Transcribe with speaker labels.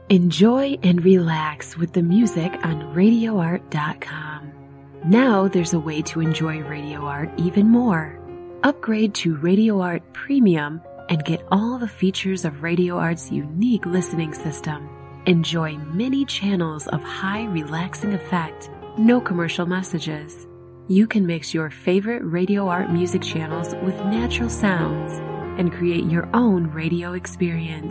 Speaker 1: Enjoy and relax with the music on RadioArt.com. Now there's a way to enjoy Radio Art even more. Upgrade to Radio Art Premium and get all the features of Radio Art's unique listening system. Enjoy many channels of high relaxing effect, no commercial messages. You can mix your favorite Radio Art music channels with natural sounds and create your own radio experience.